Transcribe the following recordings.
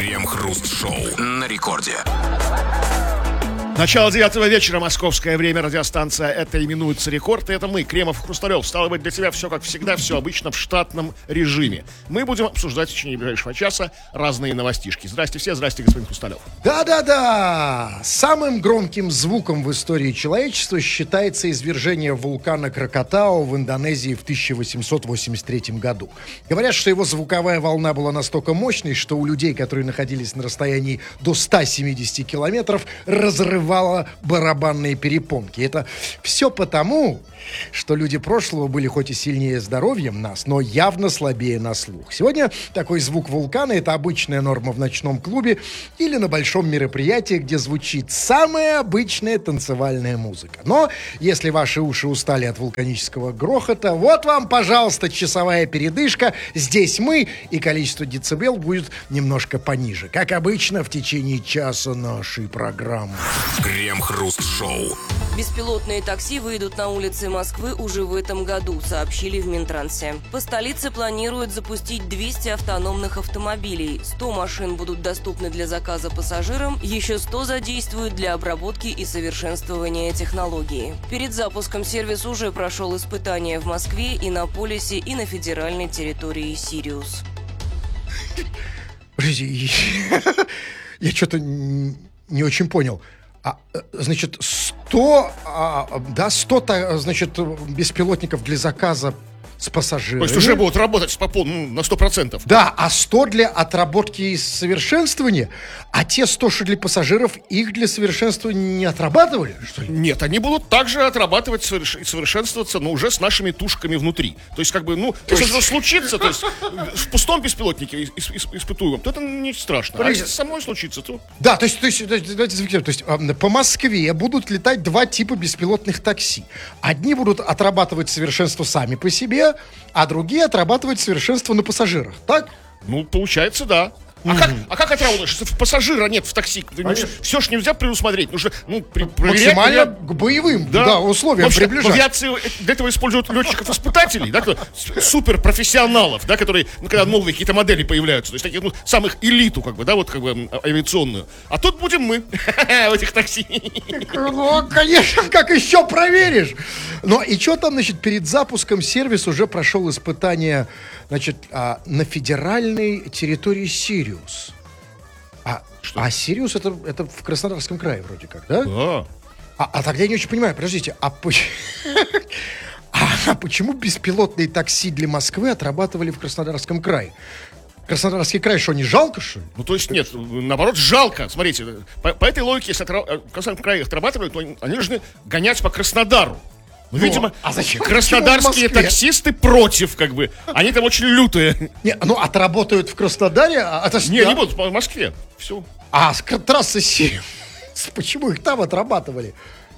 Крем-хруст-шоу на рекорде. Начало 9 вечера, московское время, радиостанция «Это именуется Рекорд». И это мы, Кремов и Хрусталев. Стало быть, для тебя все как всегда, все обычно в штатном режиме. Мы будем обсуждать в течение ближайшего часа разные новостишки. Здрасте все, здрасте, господин Хрусталев. Да-да-да! Самым громким звуком в истории человечества считается извержение вулкана Кракатау в Индонезии в 1883 году. Говорят, что его звуковая волна была настолько мощной, что у людей, которые находились на расстоянии до 170 километров, разрывало барабанные перепонки. Это все потому, что люди прошлого были хоть и сильнее здоровьем нас, но явно слабее на слух. Сегодня такой звук вулкана — это обычная норма в ночном клубе или на большом мероприятии, где звучит самая обычная танцевальная музыка. Но если ваши уши устали от вулканического грохота, вот вам, пожалуйста, часовая передышка. Здесь мы, и количество децибел будет немножко пониже. Как обычно, в течение часа нашей программы. Крем-хруст-шоу. Беспилотные такси выйдут на улицы Москвы уже в этом году, сообщили в Минтрансе. По столице планируют запустить 200 автономных автомобилей. 100 машин будут доступны для заказа пассажирам, еще 100 задействуют для обработки и совершенствования технологии. Перед запуском сервис уже прошел испытания в Москве, Иннополисе и на федеральной территории Сириус. Подожди, я что-то не очень понял. Значит, 100 беспилотников для заказа с пассажирами. То есть уже будут работать на 100%. Да, а 100 для отработки и совершенствования, а те 100, что для пассажиров, их для совершенствования не отрабатывали, что ли? Нет, они будут также отрабатывать и совершенствоваться, но уже с нашими тушками внутри. То есть, если что случится, то есть в пустом беспилотнике испытуемом, то это не страшно. А если самой случится, то... Да, то есть, давайте зафиксируем. То есть, по Москве будут летать два типа беспилотных такси. Одни будут отрабатывать совершенство сами по себе, а другие отрабатывать совершенство на пассажирах, так? Ну, получается, да. А как отработаешь, если пассажира нет в такси? Все ж нельзя предусмотреть. Нужно максимально к боевым условиям приближать. В авиации для этого используют летчиков-испытателей, да, суперпрофессионалов, да, которые, когда новые какие-то модели появляются, то есть таких самых элиту, авиационную. А тут будем мы в этих такси. Ну, конечно, как еще проверишь? Ну, и что там, перед запуском сервис уже прошел испытание, на федеральной территории Сириус. А Сириус это в Краснодарском крае вроде как, да? Да. А тогда я не очень понимаю, подождите, а почему беспилотные такси для Москвы отрабатывали в Краснодарском крае? Краснодарский край что, не жалко, что ли? Ну, то есть нет, наоборот, жалко. Смотрите, по этой логике, если в Краснодарском крае их отрабатывают, то они должны гонять по Краснодару. Ну, видимо, зачем? Краснодарские таксисты против, Они там очень лютые. Отработают в Краснодаре, не будут, по Москве. Все. А с трассы Сириус, почему их там отрабатывали?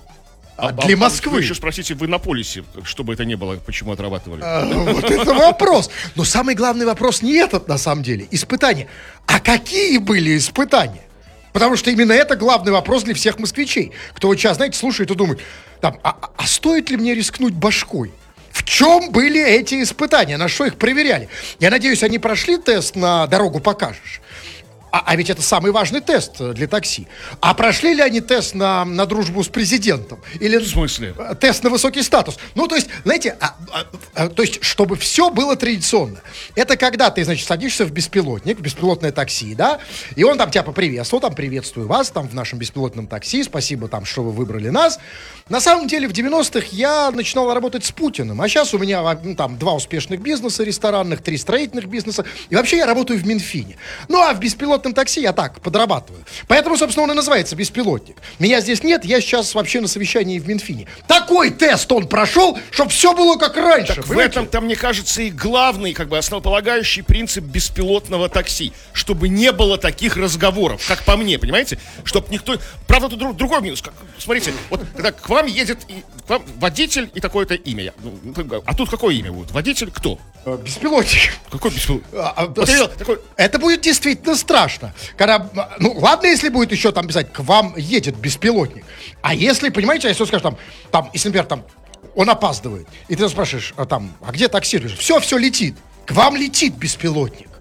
Для Москвы. Вы еще спросите в Иннополисе, чтобы это не было, почему отрабатывали. Вот это вопрос. Но самый главный вопрос не этот, на самом деле. Испытания. А какие были испытания? Потому что именно это главный вопрос для всех москвичей. Кто вот сейчас, слушает и думает, а стоит ли мне рискнуть башкой? В чем были эти испытания? На что их проверяли? Я надеюсь, они прошли тест на «Дорогу покажешь». А ведь это самый важный тест для такси. А прошли ли они тест на дружбу с президентом? Или в смысле? Тест на высокий статус? Ну, то есть, знаете, то есть, чтобы все было традиционно. Это когда ты, садишься в беспилотное такси, да, и он там тебя поприветствует, приветствую вас, в нашем беспилотном такси, спасибо, что вы выбрали нас. На самом деле, в 90-х я начинал работать с Путиным, а сейчас у меня 2 успешных бизнеса ресторанных, 3 строительных бизнеса, и вообще я работаю в Минфине. Ну, а в беспилотном такси я так, подрабатываю. Поэтому, собственно, он и называется беспилотник. Меня здесь нет, я сейчас вообще на совещании в Минфине. Такой тест он прошел, чтобы все было как раньше. Так в этом-то, мне кажется, и главный, основополагающий принцип беспилотного такси. Чтобы не было таких разговоров, как по мне, понимаете? Чтобы никто... Правда, тут другой минус. Смотрите, вот когда к вам едет водитель и такое-то имя. А тут какое имя будет? Водитель кто? Беспилотник. Какой беспилотник? Это будет действительно страшно. Когда, ладно, если будет еще писать, к вам едет беспилотник. А если, понимаете, если он скажет если, например, он опаздывает, и ты спрашиваешь, а где такси? Все летит. К вам летит беспилотник.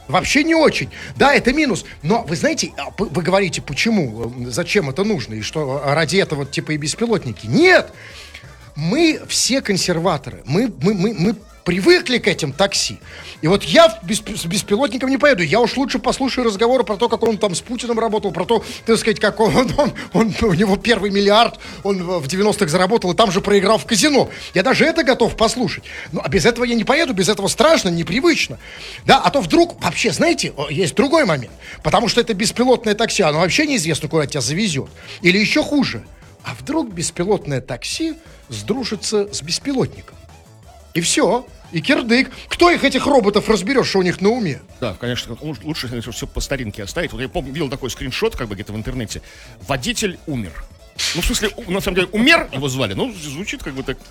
Вообще не очень. Да, это минус. Но вы знаете, вы говорите, почему, зачем это нужно, и что ради этого типа и беспилотники. Нет! Мы все консерваторы. Мы привыкли к этим такси. И вот я с беспилотником не поеду. Я уж лучше послушаю разговоры про то, как он там с Путиным работал, про то, так сказать, как у него первый миллиард, он в 90-х заработал, и там же проиграл в казино. Я даже это готов послушать. Но а без этого я не поеду, без этого страшно, непривычно. Да, а то вдруг, вообще, знаете, есть другой момент. Потому что это беспилотное такси, оно вообще неизвестно, куда тебя завезет. Или еще хуже. А вдруг беспилотное такси сдружится с беспилотником? И все, и кирдык. Кто этих роботов разберет, что у них на уме? Да, конечно, лучше, конечно, все по старинке оставить. Вот я помню, видел такой скриншот, как бы где-то в интернете. Водитель умер. Ну, в смысле, на самом деле, умер его звали. Ну, звучит как бы так.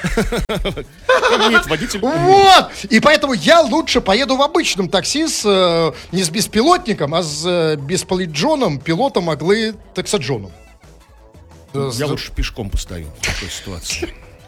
Нет, водитель умер. Вот! И поэтому я лучше поеду в обычном такси не с беспилотником, а с бесполиджоном, пилотом Аглы Таксаджоном. Я лучше пешком постою в такой ситуации.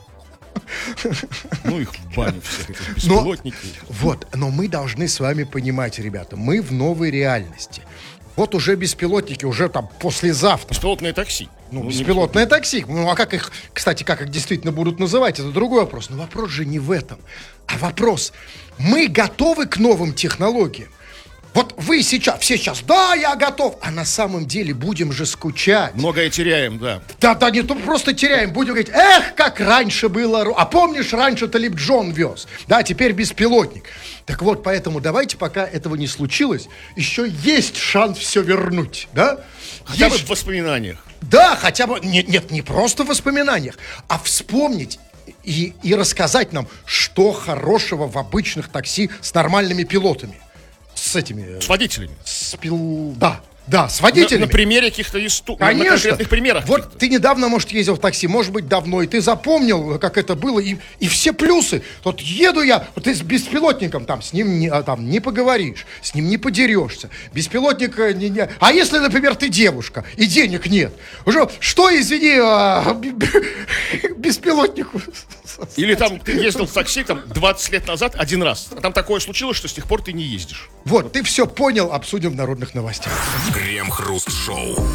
Ну их в баню всех этих беспилотников. Но мы должны с вами понимать, ребята, мы в новой реальности. Вот уже беспилотники, уже там послезавтра. Беспилотное такси. Беспилотное такси. Ну, а как их, кстати, как их действительно будут называть, это другой вопрос. Но вопрос же не в этом. А вопрос, мы готовы к новым технологиям? Вот вы сейчас, все сейчас, да, я готов. А на самом деле будем же скучать. Многое теряем, да. Да, не то просто теряем. Будем говорить, эх, как раньше было. А помнишь, раньше Талиб Джон вез? Да, теперь беспилотник. Так вот, поэтому давайте, пока этого не случилось, еще есть шанс все вернуть, да? Хотя бы в воспоминаниях. Да, хотя бы, нет, не просто в воспоминаниях, а вспомнить и рассказать нам, что хорошего в обычных такси с нормальными пилотами. С этими... С водителями. Да, с водителями. На примере каких-то Конечно. На конкретных примерах. Вот ты недавно, может, ездил в такси, может быть, давно, и ты запомнил, как это было, и все плюсы. Вот еду я, вот ты с беспилотником, там, с ним не поговоришь, с ним не подерешься. Беспилотник... А если, например, ты девушка, и денег нет? Уже, что, извини, беспилотнику? Или там ты ездил в такси там 20 лет назад один раз. А там такое случилось, что с тех пор ты не ездишь. Вот, ты все понял, обсудим в народных новостях. Крем-хруст-шоу.